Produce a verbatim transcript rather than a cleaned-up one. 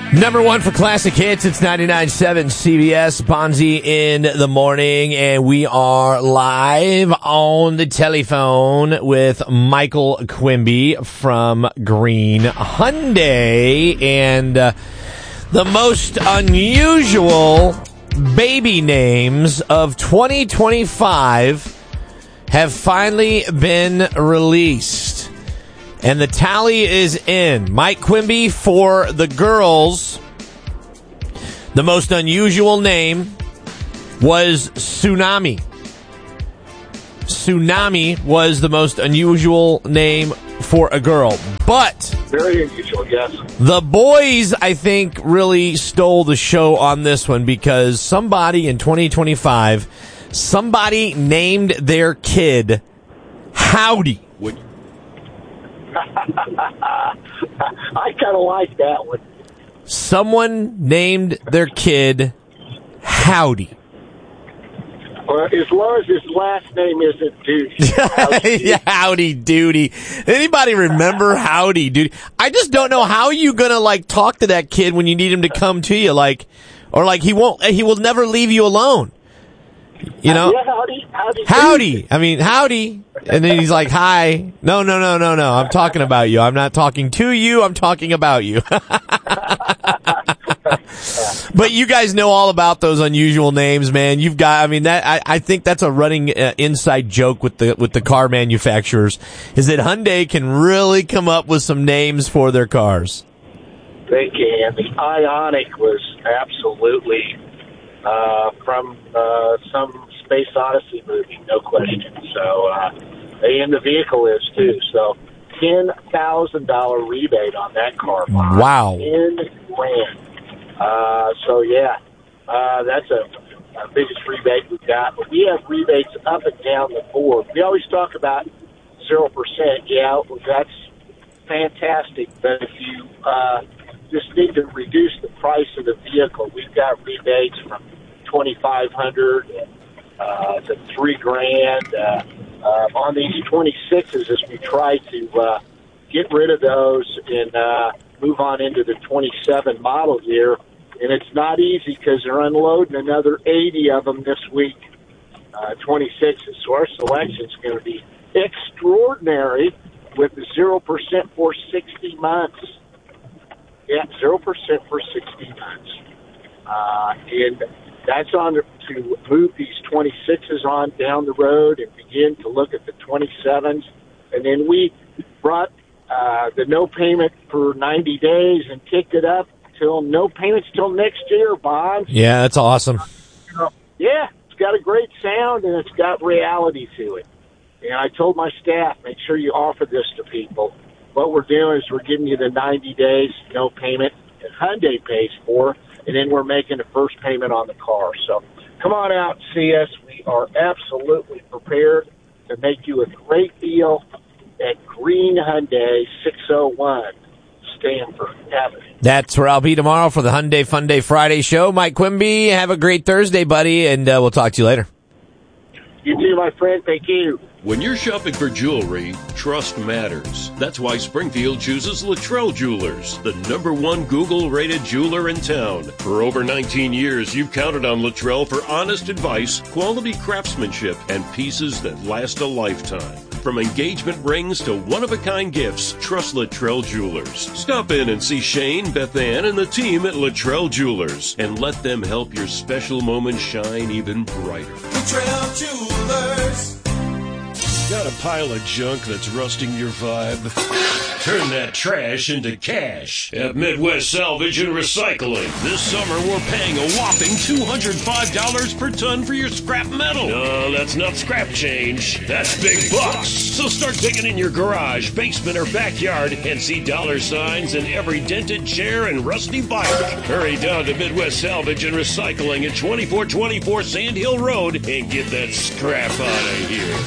Number one for classic hits, it's ninety-nine point seven C B S, Bonzi in the morning, and we are live on the telephone with Michael Quimby from Green Hyundai, and uh, the most unusual baby names of twenty twenty-five have finally been released. And the tally is in. Mike Quimby for the girls. The most unusual name was Tsunami. Tsunami was the most unusual name for a girl. But very unusual, yes. The boys, I think, really stole the show on this one because somebody in twenty twenty-five, somebody named their kid Howdy. Would I kind of like that one. Someone named their kid Howdy. Well, as long as his last name isn't Duty. Yeah, Howdy Doody. Anybody remember Howdy Doody? I just don't know how you gonna like talk to that kid when you need him to come to you, like, or like he won't. He will never leave you alone. You know, yeah, howdy, howdy, howdy. I mean, howdy. And then he's like, hi. No, no, no, no, no. I'm talking about you. I'm not talking to you. I'm talking about you. But you guys know all about those unusual names, man. You've got, I mean, that, I, I think that's a running uh, inside joke with the, with the car manufacturers is that Hyundai can really come up with some names for their cars. They can. The Ioniq was absolutely Uh, from uh, some Space Odyssey movie, no question. So, uh, and the vehicle is too. So, ten thousand dollar rebate on that car. Wow. Ten grand. Uh, so yeah, uh, that's a, a biggest rebate we've got. But we have rebates up and down the board. We always talk about zero percent. Yeah, well, that's fantastic. But if you uh, just need to reduce the price of the vehicle, we've got rebates from twenty-five hundred uh, to three grand uh, uh, on these twenty-sixes as we try to uh, get rid of those and uh, move on into the twenty-seven model year. And it's not easy because they're unloading another eighty of them this week, uh, twenty-sixes. So our selection is going to be extraordinary with the zero percent for sixty months. Yeah, zero percent for sixty months. Uh, and that's on to move these twenty-sixes on down the road and begin to look at the twenty-sevens. And then we brought uh, the no payment for ninety days and kicked it up till no payments till next year, Bonds. Yeah, that's awesome. Uh, yeah, it's got a great sound and it's got reality to it. And I told my staff, make sure you offer this to people. What we're doing is we're giving you the ninety days, no payment, and Hyundai pays for, and then we're making the first payment on the car. So come on out and see us. We are absolutely prepared to make you a great deal at Green Hyundai, six oh one Stanford Avenue. That's where I'll be tomorrow for the Hyundai Fun Day Friday show. Mike Quimby, have a great Thursday, buddy, and uh, we'll talk to you later. You too, my friend. Thank you. When you're shopping for jewelry, trust matters. That's why Springfield chooses Luttrell Jewelers, the number one Google-rated jeweler in town. For over nineteen years, you've counted on Luttrell for honest advice, quality craftsmanship, and pieces that last a lifetime. From engagement rings to one-of-a-kind gifts, trust Luttrell Jewelers. Stop in and see Shane, Beth Ann, and the team at Luttrell Jewelers, and let them help your special moments shine even brighter. Luttrell Jewelers. Got a pile of junk that's rusting your vibe? Turn that trash into cash at Midwest Salvage and Recycling. This summer, we're paying a whopping two hundred five dollars per ton for your scrap metal. No, that's not scrap change. That's big bucks. So start digging in your garage, basement, or backyard and see dollar signs in every dented chair and rusty bike. Hurry down to Midwest Salvage and Recycling at twenty-four twenty-four Sand Hill Road and get that scrap out of here.